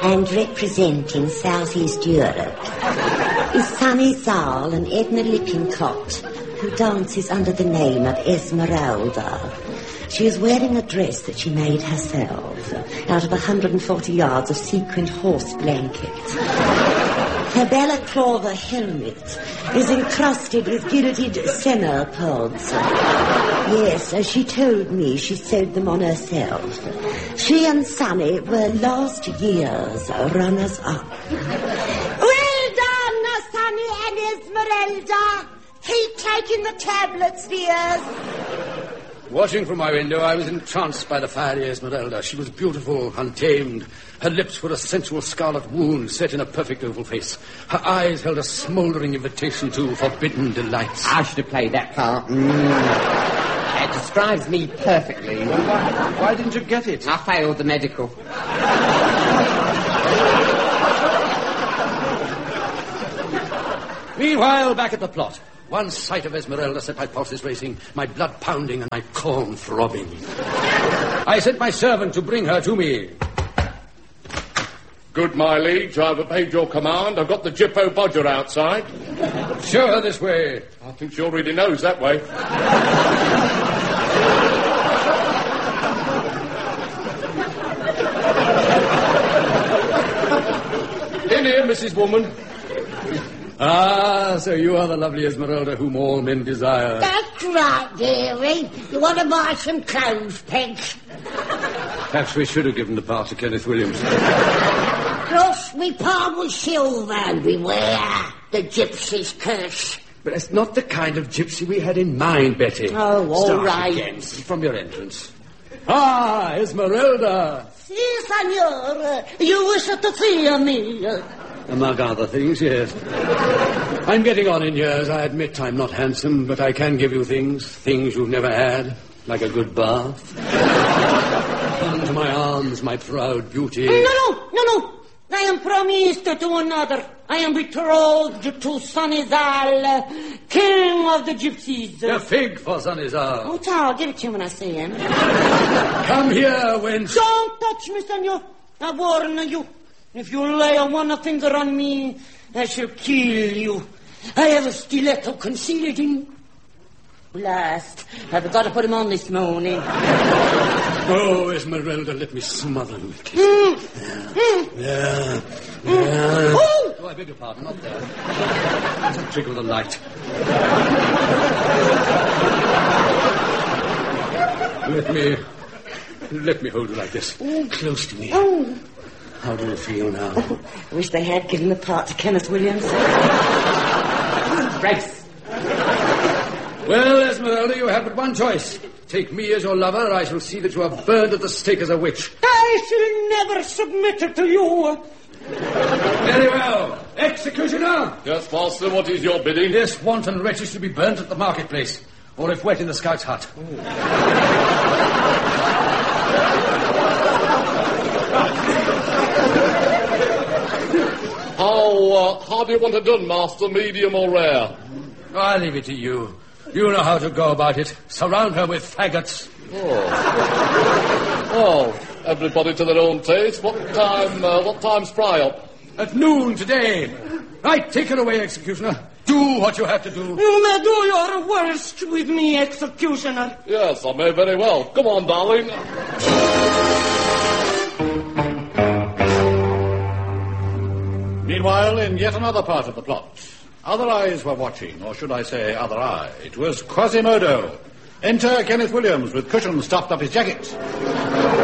and representing Southeast Europe is Sunny Zal and Edna Lippincott, who dances under the name of Esmeralda. She is wearing a dress that she made herself out of 140 yards of sequined horse blanket. Her balaclava helmet is encrusted with gilded semmelpods. Yes, as she told me, she sewed them on herself. She and Sunny were last year's runners-up. Well done, Sunny and Esmeralda. Keep taking the tablets, dears. Watching from my window, I was entranced by the fiery Esmeralda. She was beautiful, untamed. Her lips were a sensual scarlet wound set in a perfect oval face. Her eyes held a smouldering invitation to forbidden delights. I should have played that part. It describes me perfectly. Why didn't you get it? I failed the medical. Meanwhile, back at the plot. One sight of Esmeralda set my pulses racing, my blood pounding, and my corn throbbing. I sent my servant to bring her to me. Good, my liege. I've obeyed your command. I've got the Jippo Bodger outside. Show her this way. I think she already knows that way. In here, Mrs. Woman. Ah, so you are the lovely Esmeralda whom all men desire. That's right, dearie. You want to buy some clothes, Pegs? Perhaps we should have given the part to Kenneth Williams. Cross me palm with silver and beware the gypsy's curse. But that's not the kind of gypsy we had in mind, Betty. Oh, all Start right. again, from your entrance. Ah, Esmeralda. Si, senor. You wish to see me. Among other things, yes. I'm getting on in years. I admit I'm not handsome, but I can give you things you've never had, like a good bath. Come to my arms, my proud beauty. No. I am promised to another. I am betrothed to Sunny Zal, king of the gypsies. A fig for Sunnyzar. Oh, I'll give it to you when I see him. Come here, wench. Don't touch me, senor. I warn you. If you lay one finger on me, I shall kill you. I have a stiletto concealed in... Last, I've got to put him on this morning. Oh, Esmeralda, let me smother you with kisses. Yeah. Oh, I beg your pardon, not there. It's a trick of the light. Let me hold you like this. Close to me. Oh. How do you feel now? Oh, I wish they had given the part to Kenneth Williams. Grace. Well, Esmeralda, you have but one choice. Take me as your lover, or I shall see that you are burned at the stake as a witch. I shall never submit to you. Very well. Executioner! Yes, master, what is your bidding? This wanton wretch is to be burnt at the marketplace, or if wet in the scout's hut. How do you want it done, master? Medium or rare? I'll leave it to you. You know how to go about it. Surround her with faggots. Oh, everybody to their own taste. What time's fry up? At noon today. Right, take her away, executioner. Do what you have to do. You may do your worst with me, executioner. Yes, I may very well. Come on, darling. Meanwhile, in yet another part of the plot, other eyes were watching, or should I say other eye. It was Quasimodo. Enter Kenneth Williams with cushions stuffed up his jacket.